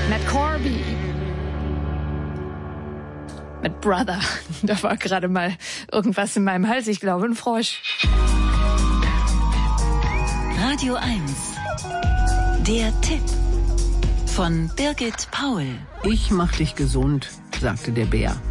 Matt Corby. Mit Brother. Da war gerade mal irgendwas in meinem Hals. Ich glaube, ein Frosch. Radio 1. Der Tipp von Birgit Paul. Ich mach dich gesund, sagte der Bär.